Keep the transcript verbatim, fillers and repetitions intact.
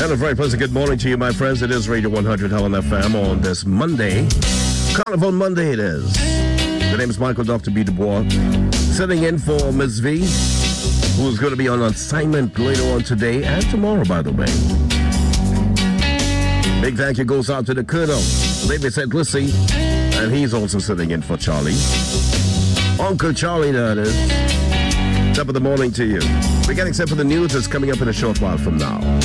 And a very pleasant good morning to you, my friends. It is Radio one hundred Helen F M on this Monday. Carnival Monday it is. The name is Michael Doctor B. Dubois, sitting in for Miz V, who's going to be on assignment later on today and tomorrow, by the way. Big thank you goes out to the Colonel, David Saint Lucie, and he's also sitting in for Charlie. Uncle Charlie, that is. Top of the morning to you. We're getting set for the news. It's coming up in a short while from now.